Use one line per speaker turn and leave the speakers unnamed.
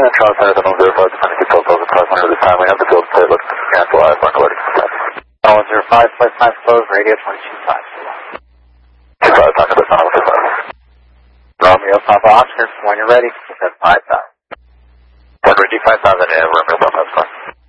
Charles Center, the 05, depending on the field, over this time, we have the field play, look, cancel live, mark loading.
105, flight time closed, radio 22.5.
25, talk to the final 25.
Romeo Papa Oscar, when you're ready, set 5,000.
Denver G5000, and Romeo Papa Oscar.